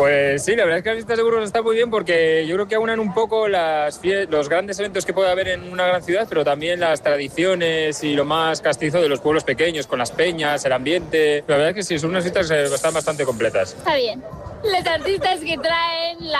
Pues sí, la verdad es que las fiestas de Burgos está muy bien porque yo creo que aunan un poco los grandes eventos que puede haber en una gran ciudad, pero también las tradiciones y lo más castizo de los pueblos pequeños, con las peñas, el ambiente. La verdad es que sí, son unas fiestas que están bastante completas. Está bien. Los artistas que traen,